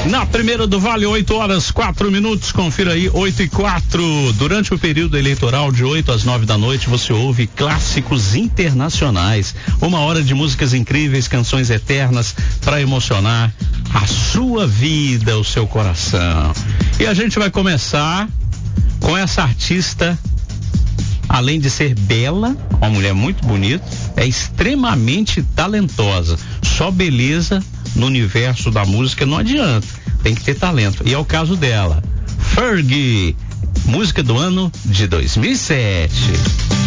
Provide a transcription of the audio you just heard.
Na primeira do Vale, 8h04, confira aí, 8h04. Durante o período eleitoral de 8 às 9 da noite, você ouve clássicos internacionais. 1 hora de músicas incríveis, canções eternas para emocionar a sua vida, o seu coração. E a gente vai começar com essa artista, além de ser bela, uma mulher muito bonita, é extremamente talentosa. Só beleza no universo da música não adianta, tem que ter talento. E é o caso dela, Fergie, música do ano de 2007.